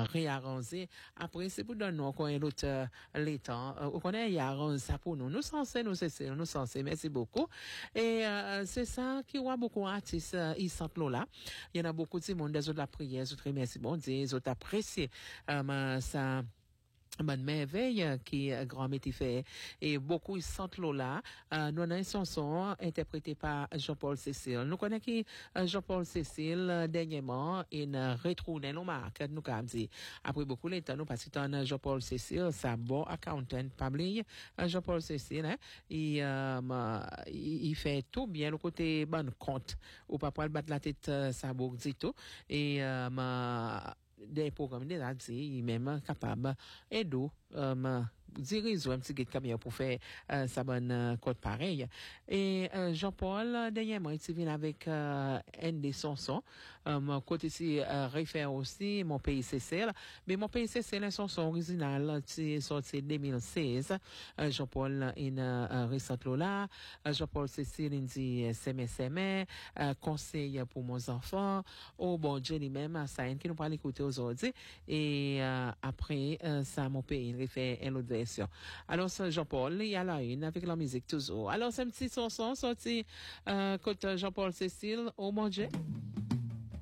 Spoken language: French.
réarranger. Après, c'est pour donner qu'on ait l'autre, l'état, qu'on ait arrangé ça pour nous. Nous censés, nous censés. Merci beaucoup. Et, c'est ça qui voit beaucoup d'artistes, ils sentent là. Il y en a beaucoup de monde, des autres la prière, des autres merci bon Dieu, des autres apprécient, ça, bonne merveille qui grand métier fait et beaucoup ils sentent là nous avons une chanson interprétée par Jean-Paul Cécile. Nous connaissons qui Jean-Paul Cécile dernièrement il retourné nos marques nous comme dit après beaucoup de temps nous parce que Jean-Paul Cécile ça bon accountant public Jean-Paul Cécile hein, il fait tout bien le côté bon compte ou pas pour battre la tête ça beau dit tout et des programmes de la dit même capable et d'où diriger un petit camion pour faire sa bonne code pareil et Jean-Paul dernièrement il vient avec un des chansons côté ici réfère aussi mon pays Cécile mais mon pays Cécile une chanson originale qui est sortie 2016 Jean-Paul in récente là Jean-Paul Cécile il dit s'aimer conseil pour mes enfants oh bon Dieu lui-même ça qui nous parle écouter aujourd'hui et après ça mon pays il fait une autre version. Alors, Jean-Paul, il y a la une avec la musique toujours. Alors, c'est un petit chanson sorti, côté Jean-Paul Cécile, oh mon Dieu.